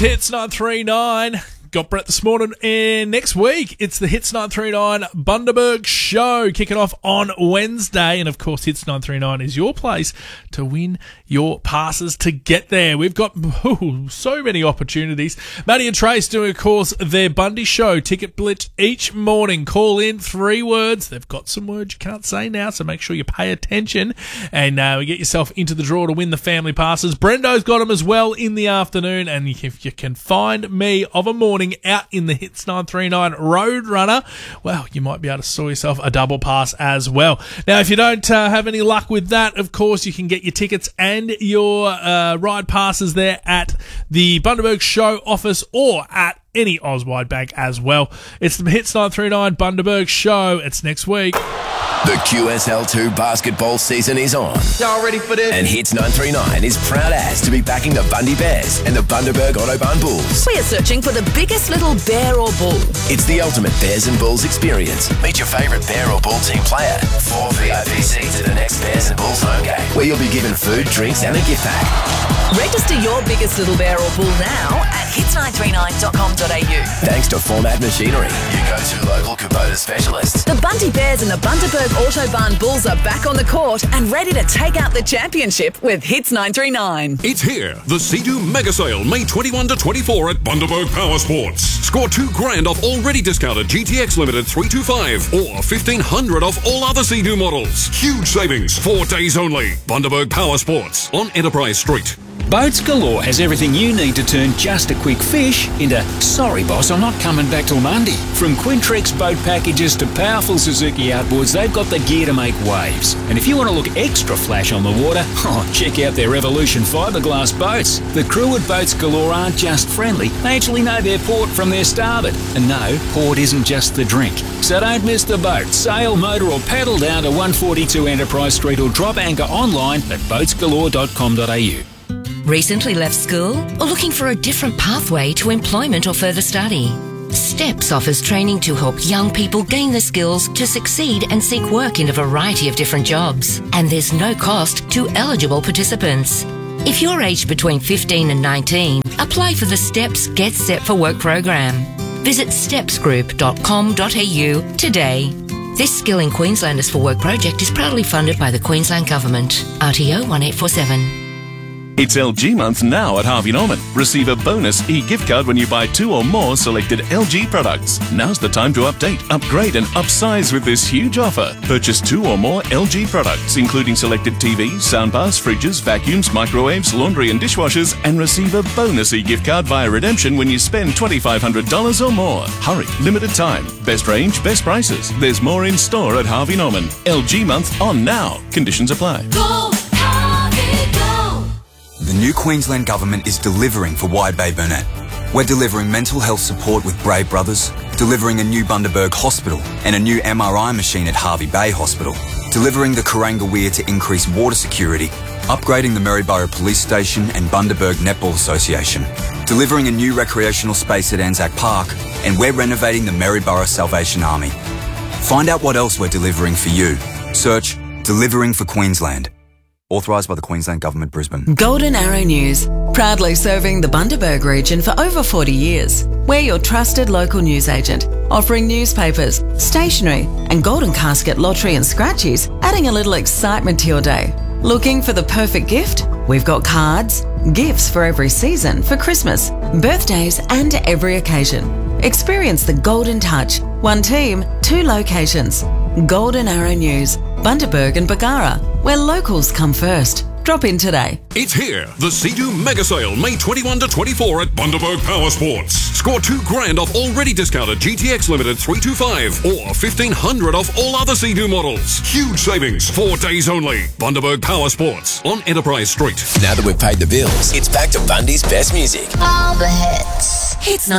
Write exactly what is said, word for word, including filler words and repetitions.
Hits nine three nine. Got Brett this morning, and next week it's the Hits nine three nine Bundaberg Show kicking off on Wednesday. And of course, Hits nine three nine is your place to win your passes to get there. We've got ooh, so many opportunities. Matty and Trace doing, of course, their Bundy Show ticket blitz each morning. Call in three words. They've got some words you can't say now, so make sure you pay attention and uh, get yourself into the draw to win the family passes. Brendo's got them as well in the afternoon, and if you can find me of a morning out in the Hits nine three nine Roadrunner, well, you might be able to score yourself a double pass as well. Now, if you don't uh, have any luck with that, of course, you can get your tickets and your uh, ride passes there at the Bundaberg Show office or at any Auswide Bank as well. It's the Hits nine three nine Bundaberg Show. It's next week. The Q S L two basketball season is on. Y'all ready for this? And Hits nine three nine is proud as to be backing the Bundy Bears and the Bundaberg Autobahn Bulls. We're searching for the biggest little bear or bull. It's the ultimate Bears and Bulls experience. Meet your favourite Bear or Bull team player. Four V I P seats at the next Bears and Bulls home game, where you'll be given food, drinks and a gift pack. Register your biggest little bear or bull now at hits nine three nine dot com dot a u. Thanks to Format Machinery, you go to local Kubota specialists. The Bundy Bears and the Bundaberg Autobahn Bulls are back on the court and ready to take out the championship with Hits nine three nine. It's here. The Sea-Doo Mega Sale, May twenty-first to twenty-fourth at Bundaberg Power Sports. Score two grand off already discounted G T X Limited three twenty-five or fifteen hundred off all other Sea-Doo models. Huge savings, four days only. Bundaberg Power Sports on Enterprise Street. Boats Galore has everything you need to turn just a quick fish into, sorry boss, I'm not coming back till Monday. From Quintrex boat packages to powerful Suzuki outboards, they've got the gear to make waves. And if you want to look extra flash on the water, oh, check out their Revolution fiberglass boats. The crew at Boats Galore aren't just friendly, they actually know their port from their starboard. And no, port isn't just the drink. So don't miss the boat, sail, motor or paddle down to one forty-two Enterprise Street or drop anchor online at boats galore dot com dot a u. Recently left school or looking for a different pathway to employment or further study? STEPS offers training to help young people gain the skills to succeed and seek work in a variety of different jobs. And there's no cost to eligible participants. If you're aged between fifteen and nineteen, apply for the STEPS Get Set for Work program. Visit steps group dot com dot a u today. This Skilling Queenslanders for Work project is proudly funded by the Queensland Government. R T O one eight four seven. It's L G month now at Harvey Norman. Receive a bonus e-gift card when you buy two or more selected L G products. Now's the time to update, upgrade and upsize with this huge offer. Purchase two or more L G products, including selected T Vs, soundbars, fridges, vacuums, microwaves, laundry and dishwashers, and receive a bonus e-gift card via redemption when you spend twenty-five hundred dollars or more. Hurry, limited time. Best range, best prices. There's more in store at Harvey Norman. L G month on now. Conditions apply. Go, Harvey, go! The new Queensland Government is delivering for Wide Bay Burnett. We're delivering mental health support with Brave Brothers, delivering a new Bundaberg Hospital and a new M R I machine at Harvey Bay Hospital, delivering the Kuranga Weir to increase water security, upgrading the Maryborough Police Station and Bundaberg Netball Association, delivering a new recreational space at Anzac Park, and we're renovating the Maryborough Salvation Army. Find out what else we're delivering for you. Search Delivering for Queensland. Authorised by the Queensland Government, Brisbane. Golden Arrow News, proudly serving the Bundaberg region for over forty years. We're your trusted local news agent, offering newspapers, stationery and golden casket lottery and scratchies, adding a little excitement to your day. Looking for the perfect gift? We've got cards, gifts for every season, for Christmas, birthdays and every occasion. Experience the golden touch. One team, two locations. Golden Arrow News, Bundaberg and Bargara, where locals come first. Drop in today. It's here. The Sea-Doo Mega Sale, May twenty-first to twenty-fourth at Bundaberg Power Sports. Score two grand off already discounted G T X Limited three twenty-five or fifteen hundred off all other Sea-Doo models. Huge savings, four days only. Bundaberg Power Sports on Enterprise Street. Now that we've paid the bills, it's back to Bundy's best music. All the hits. Hits nine